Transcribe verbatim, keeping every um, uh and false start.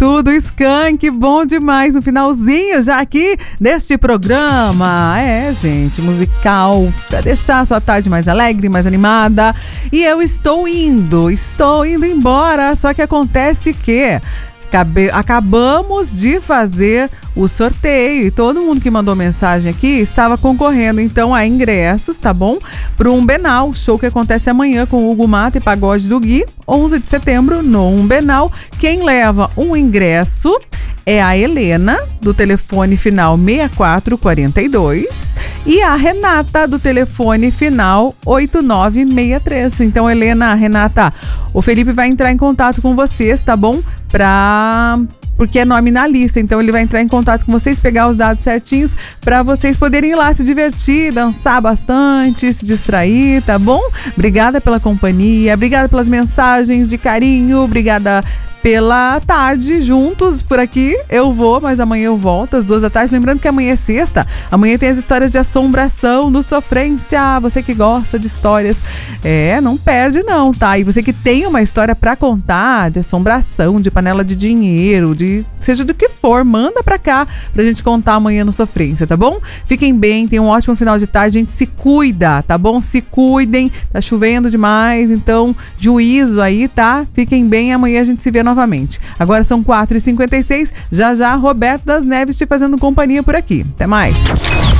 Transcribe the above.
tudo, Skank, bom demais, no finalzinho já aqui deste programa. É, gente, musical, pra deixar a sua tarde mais alegre, mais animada. E eu estou indo, estou indo embora, só que acontece que Cabe, acabamos de fazer o sorteio e todo mundo que mandou mensagem aqui estava concorrendo então a ingressos, tá bom? Para um Umbenal, show que acontece amanhã com o Hugo Mata e Pagode do Gui, onze de setembro no Umbenal. Quem leva um ingresso é a Helena, do telefone final seis quatro quatro dois, e a Renata, do telefone final oito nove seis três. Então, Helena, Renata, o Felipe vai entrar em contato com vocês, tá bom? Pra... porque é nome na lista, então ele vai entrar em contato com vocês, pegar os dados certinhos para vocês poderem ir lá se divertir, dançar bastante, se distrair, tá bom? Obrigada pela companhia, obrigada pelas mensagens de carinho, obrigada pela tarde juntos por aqui. Eu vou, mas amanhã eu volto às duas da tarde. Lembrando que amanhã é sexta, amanhã tem as histórias de assombração no Sofrência. Você que gosta de histórias, é, não perde não, tá? E você que tem uma história pra contar de assombração, de panela de dinheiro, de seja do que for, manda pra cá pra gente contar amanhã no Sofrência, tá bom? Fiquem bem, tenham um ótimo final de tarde, gente, se cuida, tá bom? Se cuidem, tá chovendo demais, então juízo aí, tá? Fiquem bem, amanhã a gente se vê novamente. Novamente. Agora são quatro e cinquenta e seis, já já Roberto das Neves te fazendo companhia por aqui. Até mais.